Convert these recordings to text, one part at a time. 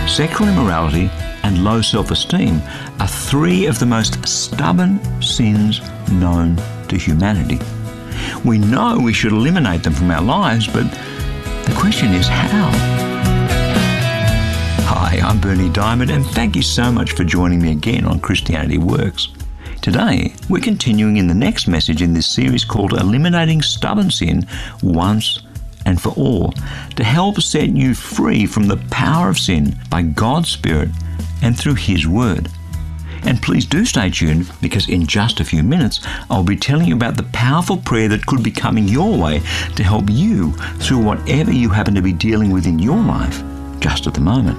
Sexual immorality and low self-esteem are three of the most stubborn sins known to humanity. We know we should eliminate them from our lives, but the question is how? Hi, I'm Berni Dymet, and thank you so much for joining me again on Christianity Works. Today, we're continuing in the next message in this series called Eliminating Stubborn Sin Once and for All, to help set you free from the power of sin by God's Spirit and through His Word. And please do stay tuned, because in just a few minutes, I'll be telling you about the powerful prayer that could be coming your way to help you through whatever you happen to be dealing with in your life just at the moment.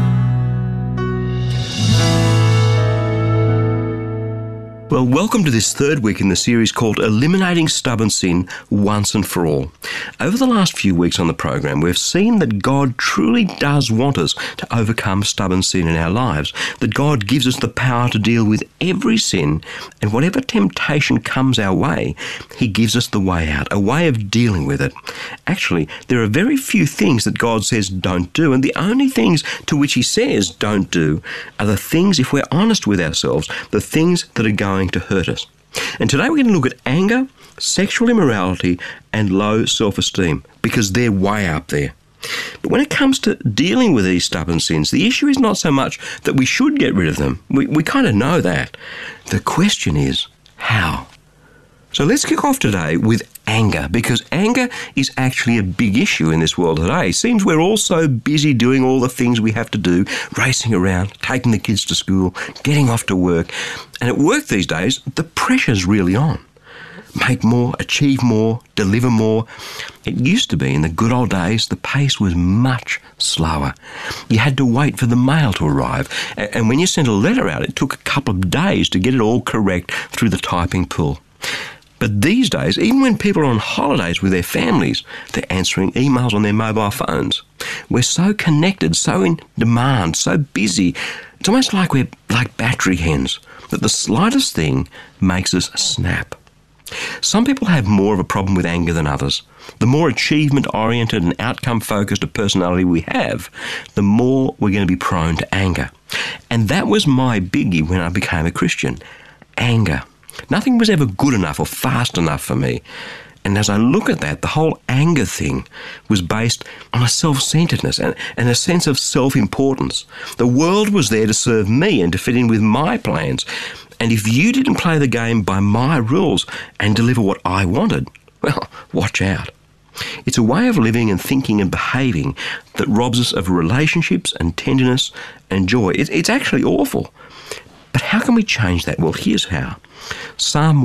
Well, welcome to this third week in the series called Eliminating Stubborn Sin Once and for All. Over the last few weeks on the program, we've seen that God truly does want us to overcome stubborn sin in our lives, that God gives us the power to deal with every sin, and whatever temptation comes our way, He gives us the way out, a way of dealing with it. Actually, there are very few things that God says don't do, and the only things to which He says don't do are the things, if we're honest with ourselves, the things that are going to hurt us. And today we're going to look at anger, sexual immorality, and low self-esteem, because they're way up there. But when it comes to dealing with these stubborn sins, the issue is not so much that we should get rid of them. We kind of know that. The question is, how? So let's kick off today with anger, because anger is actually a big issue in this world today. It seems we're all so busy doing all the things we have to do, racing around, taking the kids to school, getting off to work. And at work these days, the pressure's really on. Make more, achieve more, deliver more. It used to be, in the good old days, the pace was much slower. You had to wait for the mail to arrive. And when you sent a letter out, it took a couple of days to get it all correct through the typing pool. But these days, even when people are on holidays with their families, they're answering emails on their mobile phones. We're so connected, so in demand, so busy. It's almost like we're like battery hens, that the slightest thing makes us snap. Some people have more of a problem with anger than others. The more achievement-oriented and outcome-focused a personality we have, the more we're going to be prone to anger. And that was my biggie when I became a Christian. Anger. Nothing was ever good enough or fast enough for me. And as I look at that, the whole anger thing was based on a self-centeredness and a sense of self-importance. The world was there to serve me and to fit in with my plans. And if you didn't play the game by my rules and deliver what I wanted, well, watch out. It's a way of living and thinking and behaving that robs us of relationships and tenderness and joy. It's actually awful. But how can we change that? Well, here's how. Psalm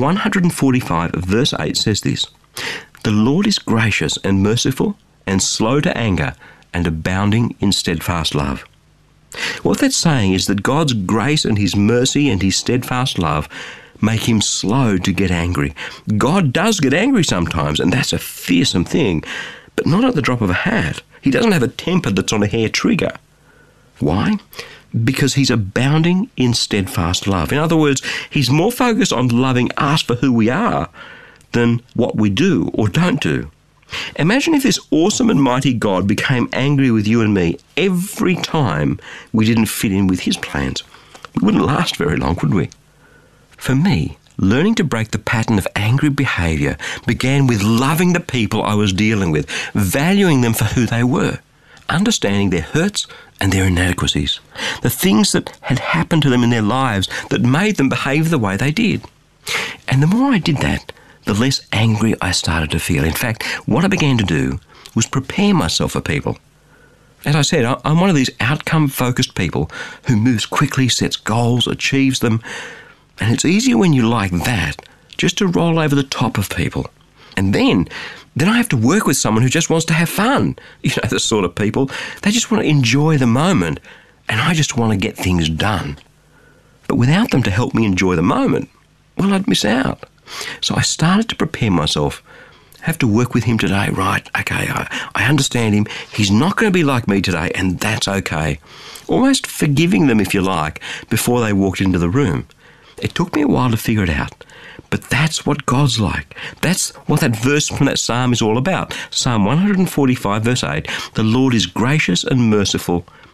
145 verse 8 says this: "The Lord is gracious and merciful and slow to anger and abounding in steadfast love." What that's saying is that God's grace and His mercy and His steadfast love make Him slow to get angry. God does get angry sometimes, and that's a fearsome thing, but not at the drop of a hat. He doesn't have a temper that's on a hair trigger. Why? Because He's abounding in steadfast love. In other words, He's more focused on loving us for who we are than what we do or don't do. Imagine if this awesome and mighty God became angry with you and me every time we didn't fit in with His plans. We wouldn't last very long, would we? For me, learning to break the pattern of angry behaviour began with loving the people I was dealing with, valuing them for who they were, understanding their hurts and their inadequacies, the things that had happened to them in their lives that made them behave the way they did. And the more I did that, the less angry I started to feel. In fact, what I began to do was prepare myself for people. As I said, I'm one of these outcome-focused people who moves quickly, sets goals, achieves them, and it's easier when you're like that just to roll over the top of people. And then I have to work with someone who just wants to have fun. You know, the sort of people, they just want to enjoy the moment, and I just want to get things done. But without them to help me enjoy the moment, well, I'd miss out. So I started to prepare myself. I have to work with him today, right? Okay, I understand him. He's not going to be like me today, and that's okay. Almost forgiving them, if you like, before they walked into the room. It took me a while to figure it out. But that's what God's like. That's what that verse from that psalm is all about. Psalm 145 verse 8, "The Lord is gracious and merciful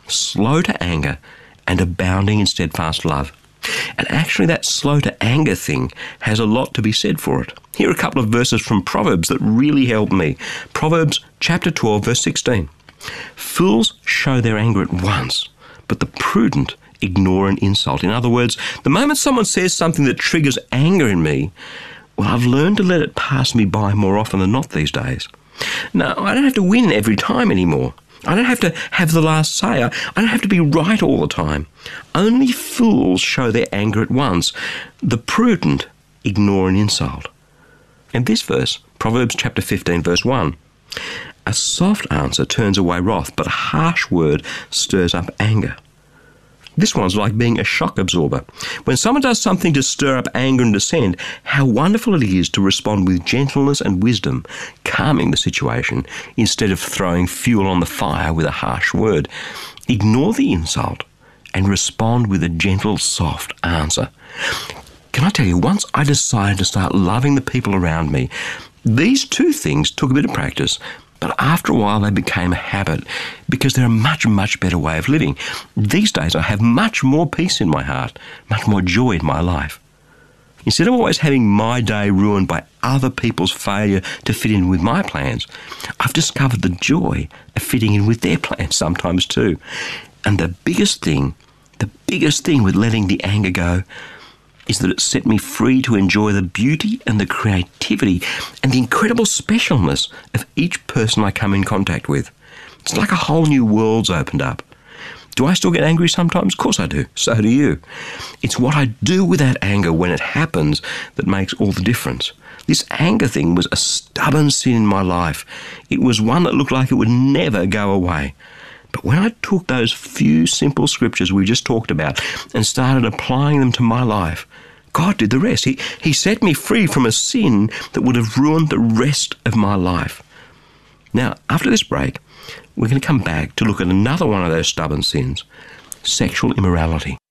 slow to anger, and abounding in steadfast love. And actually that slow to anger thing has a lot to be said for it. Here are a couple of verses from Proverbs that really help me. Proverbs chapter 12, verse 16. Fools show their anger at once, but the prudent ignore an insult. In other words, the moment someone says something that triggers anger in me, well, I've learned to let it pass me by more often than not these days. Now, I don't have to win every time anymore. I don't have to have the last say. I don't have to be right all the time. Only fools show their anger at once. The prudent ignore an insult. And this verse, Proverbs chapter 15, verse 1, a soft answer turns away wrath, but a harsh word stirs up anger. This one's like being a shock absorber. When someone does something to stir up anger and dissent, how wonderful it is to respond with gentleness and wisdom, calming the situation, instead of throwing fuel on the fire with a harsh word. Ignore the insult and respond with a gentle, soft answer. Can I tell you, once I decided to start loving the people around me, these two things took a bit of practice. But after a while, they became a habit because they're a much, much better way of living. These days, I have much more peace in my heart, much more joy in my life. Instead of always having my day ruined by other people's failure to fit in with my plans, I've discovered the joy of fitting in with their plans sometimes too. And the biggest thing with letting the anger go is that it set me free to enjoy the beauty and the creativity and the incredible specialness of each person I come in contact with. It's like a whole new world's opened up. Do I still get angry sometimes? Of course I do. So do you. It's what I do with that anger when it happens that makes all the difference. This anger thing was a stubborn sin in my life. It was one that looked like it would never go away. But when I took those few simple scriptures we just talked about and started applying them to my life, God did the rest. He set me free from a sin that would have ruined the rest of my life. Now, after this break, we're going to come back to look at another one of those stubborn sins, sexual immorality.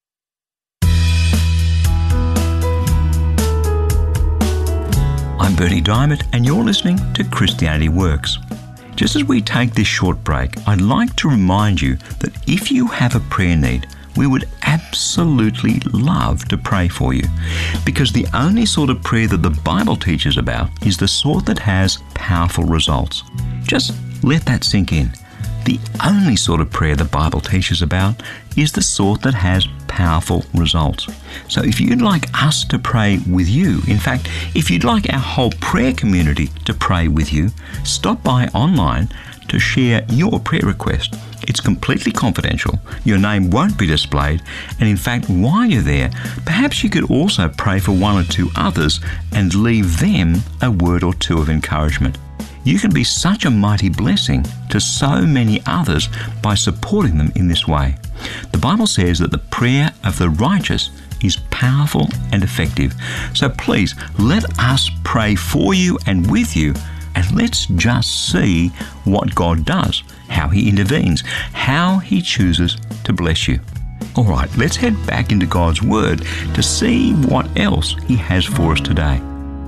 I'm Bernie Diamond, and you're listening to Christianity Works. Just as we take this short break, I'd like to remind you that if you have a prayer need, we would absolutely love to pray for you, because the only sort of prayer that the Bible teaches about is the sort that has powerful results. Just let that sink in. The only sort of prayer the Bible teaches about is the sort that has powerful results. So if you'd like us to pray with you, in fact, if you'd like our whole prayer community to pray with you, stop by online to share your prayer request. It's completely confidential. Your name won't be displayed. And in fact, while you're there, perhaps you could also pray for one or two others and leave them a word or two of encouragement. You can be such a mighty blessing to so many others by supporting them in this way. The Bible says that the prayer of the righteous is powerful and effective. So please, let us pray for you and with you, and let's just see what God does, how He intervenes, how He chooses to bless you. All right, let's head back into God's Word to see what else He has for us today.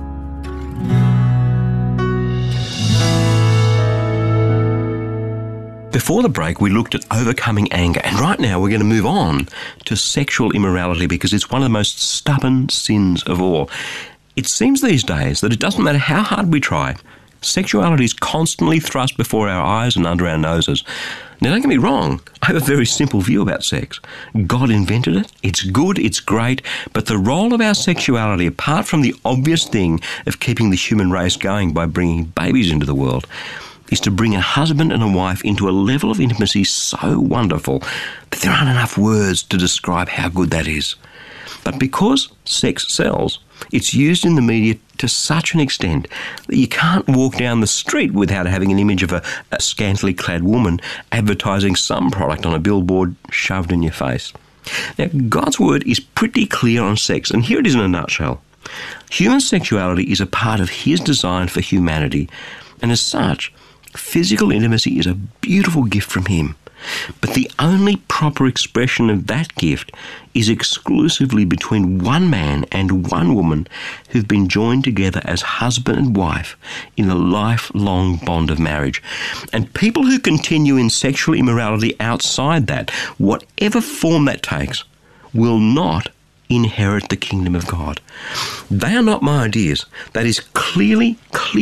Before the break, we looked at overcoming anger, and right now we're going to move on to sexual immorality because it's one of the most stubborn sins of all. It seems these days that it doesn't matter how hard we try, sexuality is constantly thrust before our eyes and under our noses. Now, don't get me wrong, I have a very simple view about sex. God invented it, it's good, it's great, but the role of our sexuality, apart from the obvious thing of keeping the human race going by bringing babies into the world, is to bring a husband and a wife into a level of intimacy so wonderful that there aren't enough words to describe how good that is. But because sex sells, it's used in the media to such an extent that you can't walk down the street without having an image of a scantily clad woman advertising some product on a billboard shoved in your face. Now, God's Word is pretty clear on sex, and here it is in a nutshell. Human sexuality is a part of His design for humanity, and as such, physical intimacy is a beautiful gift from Him. But the only proper expression of that gift is exclusively between one man and one woman who've been joined together as husband and wife in a lifelong bond of marriage. And people who continue in sexual immorality outside that, whatever form that takes, will not inherit the kingdom of God. They are not my ideas. That is clearly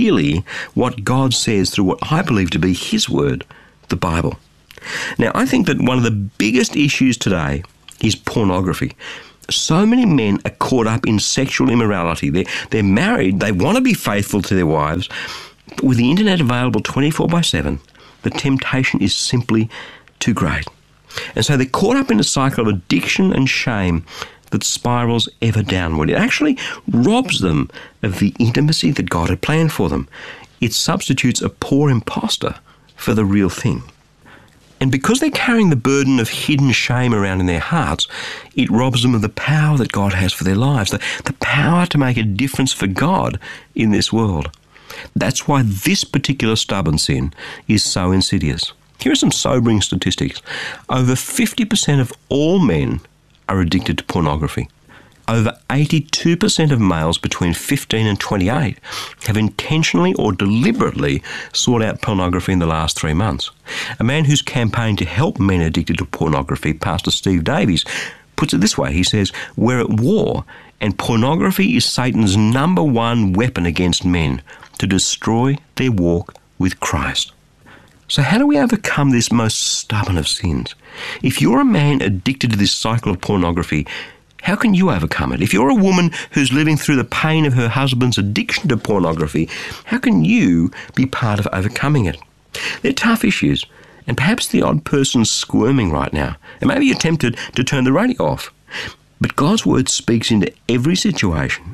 what God says through what I believe to be His word, the Bible. Now, I think that one of the biggest issues today is pornography. So many men are caught up in sexual immorality. They're married, they want to be faithful to their wives, but with the internet available 24/7, the temptation is simply too great. And so they're caught up in a cycle of addiction and shame that spirals ever downward. It actually robs them of the intimacy that God had planned for them. It substitutes a poor imposter for the real thing. And because they're carrying the burden of hidden shame around in their hearts, it robs them of the power that God has for their lives, the power to make a difference for God in this world. That's why this particular stubborn sin is so insidious. Here are some sobering statistics. Over 50% of all men are addicted to pornography. Over 82% of males between 15 and 28 have intentionally or deliberately sought out pornography in the last 3 months. A man who's campaigned to help men addicted to pornography, Pastor Steve Davies, puts it this way. He says, "We're at war, and pornography is Satan's number one weapon against men to destroy their walk with Christ." So how do we overcome this most stubborn of sins? If you're a man addicted to this cycle of pornography, how can you overcome it? If you're a woman who's living through the pain of her husband's addiction to pornography, how can you be part of overcoming it? They're tough issues, and perhaps the odd person's squirming right now, and maybe you're tempted to turn the radio off. But God's word speaks into every situation,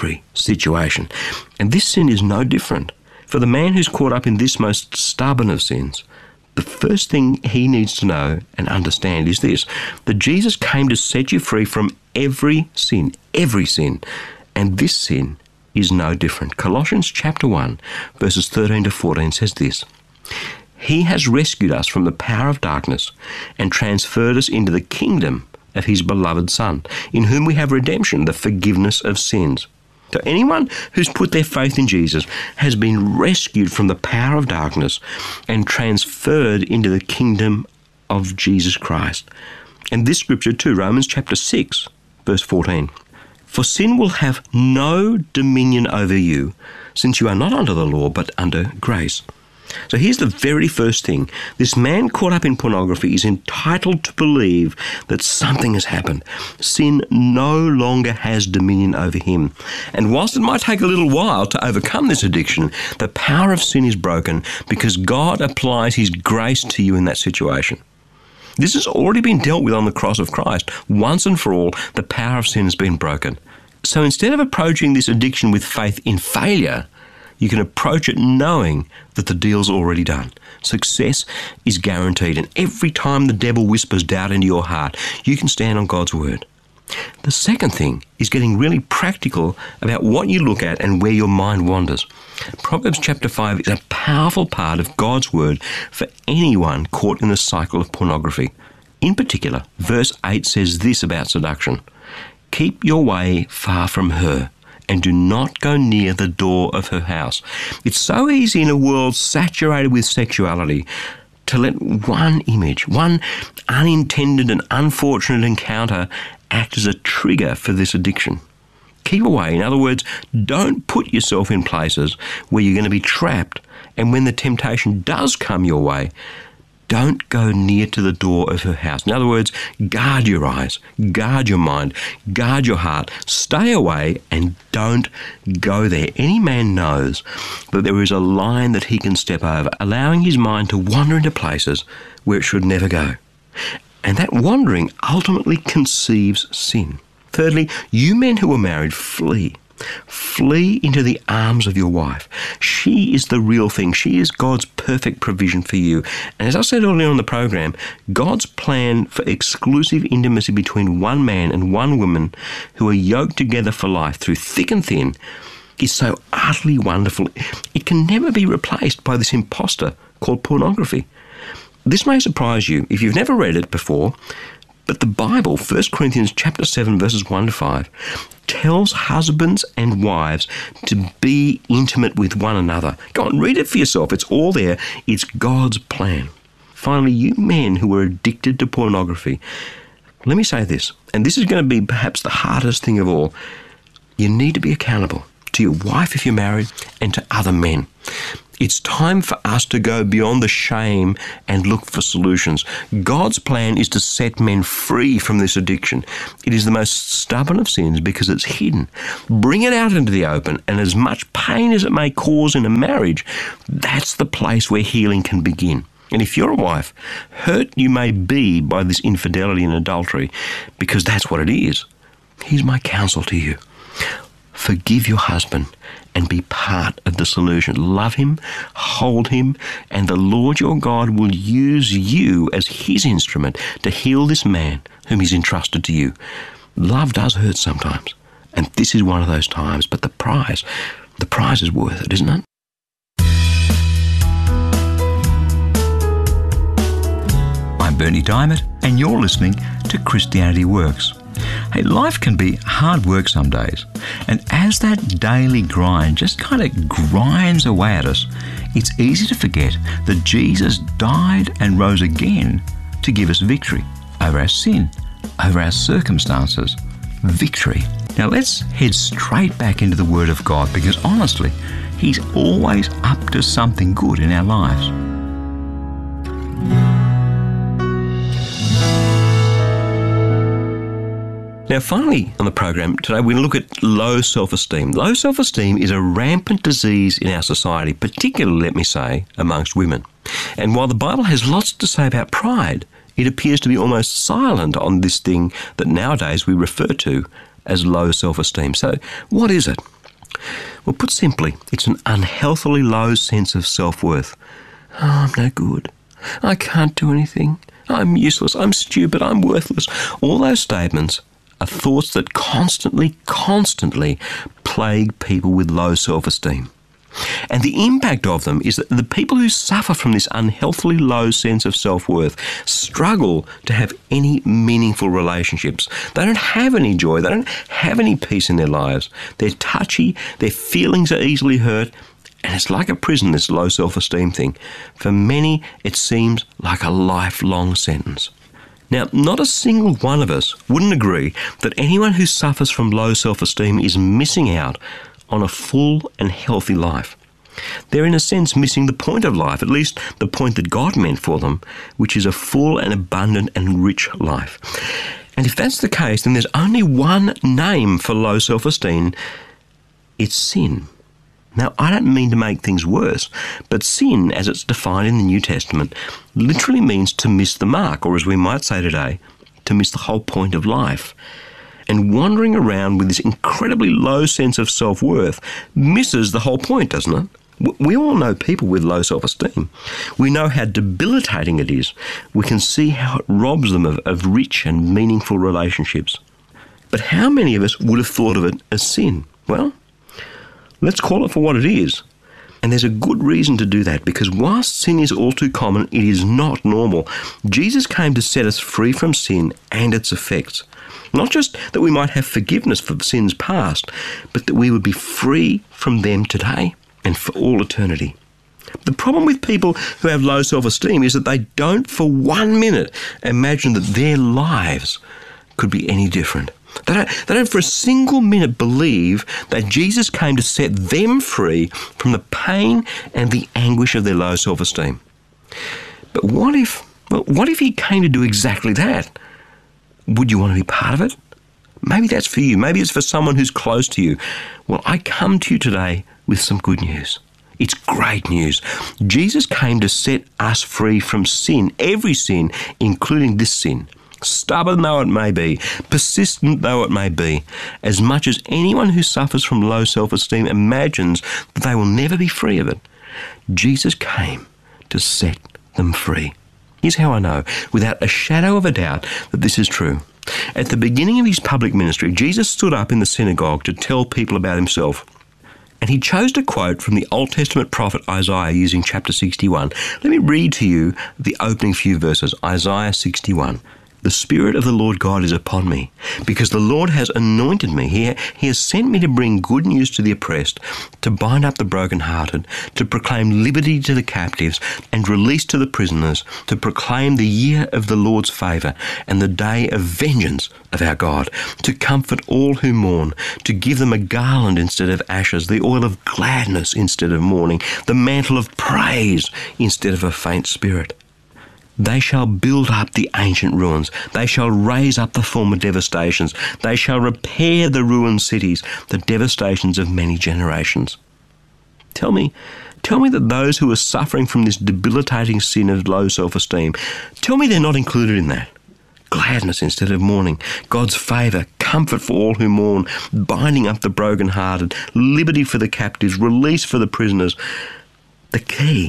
and this sin is no different. For the man who's caught up in this most stubborn of sins, the first thing he needs to know and understand is this, that Jesus came to set you free from every sin, and this sin is no different. Colossians chapter 1, verses 13 to 14 says this, "He has rescued us from the power of darkness and transferred us into the kingdom of His beloved Son, in whom we have redemption, the forgiveness of sins." So anyone who's put their faith in Jesus has been rescued from the power of darkness and transferred into the kingdom of Jesus Christ. And this scripture too, Romans chapter 6, verse 14. "For sin will have no dominion over you, since you are not under the law, but under grace." So here's the very first thing. This man caught up in pornography is entitled to believe that something has happened. Sin no longer has dominion over him. And whilst it might take a little while to overcome this addiction, the power of sin is broken because God applies His grace to you in that situation. This has already been dealt with on the cross of Christ. Once and for all, the power of sin has been broken. So instead of approaching this addiction with faith in failure, you can approach it knowing that the deal's already done. Success is guaranteed, and every time the devil whispers doubt into your heart, you can stand on God's word. The second thing is getting really practical about what you look at and where your mind wanders. Proverbs chapter 5 is a powerful part of God's word for anyone caught in the cycle of pornography. In particular, verse 8 says this about seduction, "Keep your way far from her, and do not go near the door of her house." It's so easy in a world saturated with sexuality to let one image, one unintended and unfortunate encounter act as a trigger for this addiction. Keep away. In other words, don't put yourself in places where you're going to be trapped, and when the temptation does come your way, don't go near to the door of her house. In other words, guard your eyes, guard your mind, guard your heart. Stay away and don't go there. Any man knows that there is a line that he can step over, allowing his mind to wander into places where it should never go. And that wandering ultimately conceives sin. Thirdly, you men who are married, flee. Flee into the arms of your wife. She is the real thing. She is God's perfect provision for you. And as I said earlier on the program, God's plan for exclusive intimacy between one man and one woman who are yoked together for life through thick and thin is so utterly wonderful. It can never be replaced by this imposter called pornography. This may surprise you if you've never read it before, but the Bible, 1 Corinthians chapter 7, verses 1 to 5, tells husbands and wives to be intimate with one another. Go on, read it for yourself. It's all there. It's God's plan. Finally, you men who are addicted to pornography, let me say this, and this is going to be perhaps the hardest thing of all. You need to be accountable to your wife if you're married and to other men. It's time for us to go beyond the shame and look for solutions. God's plan is to set men free from this addiction. It is the most stubborn of sins because it's hidden. Bring it out into the open, and as much pain as it may cause in a marriage, that's the place where healing can begin. And if you're a wife, hurt you may be by this infidelity and adultery, because that's what it is. Here's my counsel to you. Forgive your husband and be part of the solution. Love him, hold him, and the Lord your God will use you as his instrument to heal this man whom he's entrusted to you. Love does hurt sometimes, and this is one of those times, but the prize is worth it, isn't it? I'm Bernie Diamond, and you're listening to Christianity Works. Hey, life can be hard work some days, and as that daily grind just kind of grinds away at us, it's easy to forget that Jesus died and rose again to give us victory over our sin, over our circumstances. Victory. Now let's head straight back into the Word of God, because honestly, He's always up to something good in our lives. Now, finally, on the program today, we're going to look at low self-esteem. Low self-esteem is a rampant disease in our society, particularly, let me say, amongst women. And while the Bible has lots to say about pride, it appears to be almost silent on this thing that nowadays we refer to as low self-esteem. So, what is it? Well, put simply, it's an unhealthily low sense of self-worth. Oh, I'm no good. I can't do anything. I'm useless. I'm stupid. I'm worthless. All those statements are thoughts that constantly plague people with low self-esteem. And the impact of them is that the people who suffer from this unhealthily low sense of self-worth struggle to have any meaningful relationships. They don't have any joy. They don't have any peace in their lives. They're touchy. Their feelings are easily hurt. And it's like a prison, this low self-esteem thing. For many, it seems like a lifelong sentence. Now, not a single one of us wouldn't agree that anyone who suffers from low self-esteem is missing out on a full and healthy life. They're in a sense missing the point of life, at least the point that God meant for them, which is a full and abundant and rich life. And if that's the case, then there's only one name for low self-esteem. It's sin. Now, I don't mean to make things worse, but sin, as it's defined in the New Testament, literally means to miss the mark, or as we might say today, to miss the whole point of life. And wandering around with this incredibly low sense of self-worth misses the whole point, doesn't it? We all know people with low self-esteem. We know how debilitating it is. We can see how it robs them of rich and meaningful relationships. But how many of us would have thought of it as sin? Well, let's call it for what it is. And there's a good reason to do that, because whilst sin is all too common, it is not normal. Jesus came to set us free from sin and its effects. Not just that we might have forgiveness for sins past, but that we would be free from them today and for all eternity. The problem with people who have low self-esteem is that they don't for 1 minute imagine that their lives could be any different. They don't for a single minute believe that Jesus came to set them free from the pain and the anguish of their low self-esteem. But what if he came to do exactly that? Would you want to be part of it? Maybe that's for you. Maybe it's for someone who's close to you. Well, I come to you today with some good news. It's great news. Jesus came to set us free from sin, every sin, including this sin. Stubborn though it may be, persistent though it may be, as much as anyone who suffers from low self-esteem imagines that they will never be free of it, Jesus came to set them free. Here's how I know, without a shadow of a doubt, that this is true. At the beginning of his public ministry, Jesus stood up in the synagogue to tell people about himself. And he chose to quote from the Old Testament prophet Isaiah using chapter 61. Let me read to you the opening few verses. Isaiah 61. The Spirit of the Lord God is upon me, because the Lord has anointed me. He has sent me to bring good news to the oppressed, to bind up the brokenhearted, to proclaim liberty to the captives and release to the prisoners, to proclaim the year of the Lord's favour and the day of vengeance of our God, to comfort all who mourn, to give them a garland instead of ashes, the oil of gladness instead of mourning, the mantle of praise instead of a faint spirit. They shall build up the ancient ruins. They shall raise up the former devastations. They shall repair the ruined cities, the devastations of many generations. Tell me that those who are suffering from this debilitating sin of low self-esteem, tell me they're not included in that. Gladness instead of mourning, God's favour, comfort for all who mourn, binding up the brokenhearted, liberty for the captives, release for the prisoners. The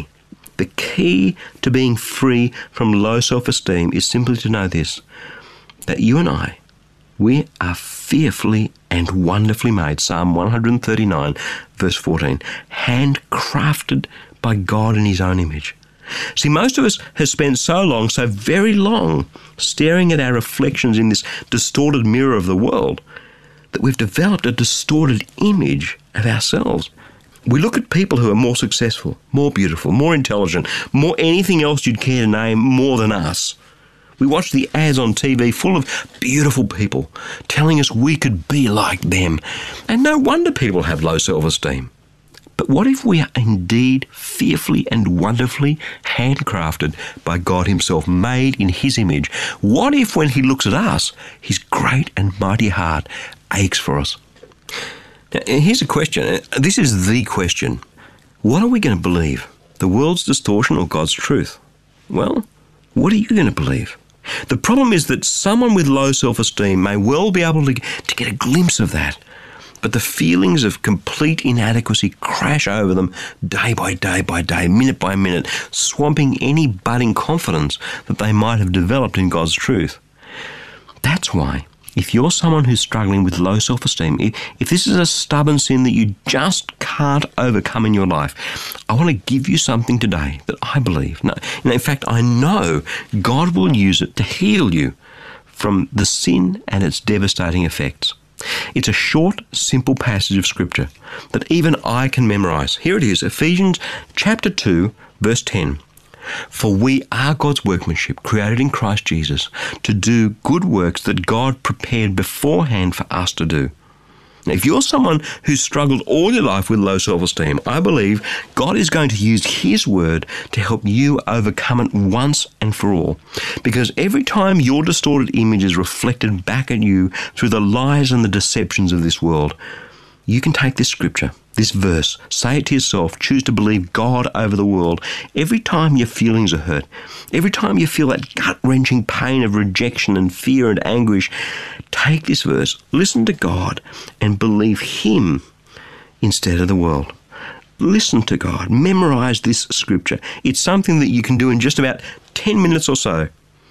key to being free from low self-esteem is simply to know this, that you and I, we are fearfully and wonderfully made. Psalm 139, verse 14, handcrafted by God in his own image. See, most of us have spent so very long, staring at our reflections in this distorted mirror of the world, that we've developed a distorted image of ourselves. We look at people who are more successful, more beautiful, more intelligent, more anything else you'd care to name more than us. We watch the ads on TV full of beautiful people telling us we could be like them. And no wonder people have low self-esteem. But what if we are indeed fearfully and wonderfully handcrafted by God himself, made in his image? What if when he looks at us, his great and mighty heart aches for us? Now, here's a question. This is the question. What are we going to believe? The world's distortion or God's truth? Well, what are you going to believe? The problem is that someone with low self-esteem may well be able to get a glimpse of that, but the feelings of complete inadequacy crash over them day by day, minute by minute, swamping any budding confidence that they might have developed in God's truth. That's why, if you're someone who's struggling with low self-esteem, if this is a stubborn sin that you just can't overcome in your life, I want to give you something today that I believe, in fact, I know God will use it to heal you from the sin and its devastating effects. It's a short, simple passage of Scripture that even I can memorize. Here it is, Ephesians chapter 2, verse 10. For we are God's workmanship, created in Christ Jesus, to do good works that God prepared beforehand for us to do. Now, if you're someone who's struggled all your life with low self-esteem, I believe God is going to use his word to help you overcome it once and for all. Because every time your distorted image is reflected back at you through the lies and the deceptions of this world, you can take this scripture, this verse, say it to yourself, choose to believe God over the world. Every time your feelings are hurt, every time you feel that gut-wrenching pain of rejection and fear and anguish, take this verse, listen to God, and believe him instead of the world. Listen to God. Memorize this scripture. It's something that you can do in just about 10 minutes or so.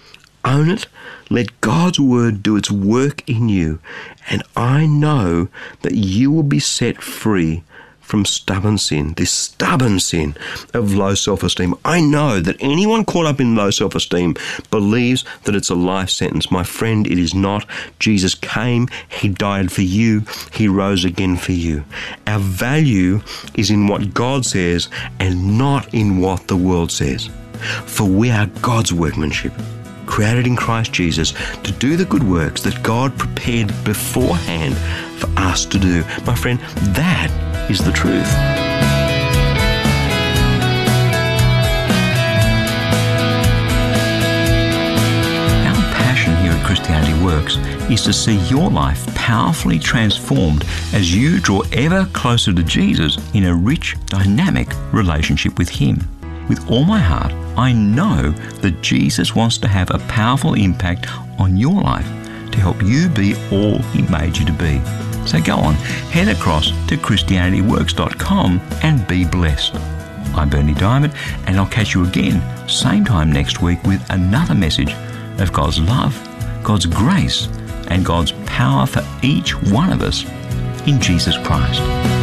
Own it. Let God's word do its work in you. And I know that you will be set free from stubborn sin, this stubborn sin of low self-esteem. I know that anyone caught up in low self-esteem believes that it's a life sentence. My friend, it is not. Jesus came, he died for you, he rose again for you. Our value is in what God says and not in what the world says. For we are God's workmanship, created in Christ Jesus to do the good works that God prepared beforehand for us to do. My friend, that is the truth. Our passion here at Christianity Works is to see your life powerfully transformed as you draw ever closer to Jesus in a rich, dynamic relationship with him. With all my heart, I know that Jesus wants to have a powerful impact on your life to help you be all he made you to be. So go on, head across to ChristianityWorks.com and be blessed. I'm Bernie Diamond, and I'll catch you again, same time next week with another message of God's love, God's grace, and God's power for each one of us in Jesus Christ.